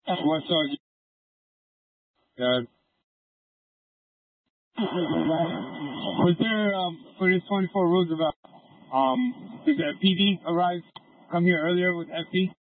What's up? Uh, was there for this 24 rules about did the PD arrive come here earlier with FD?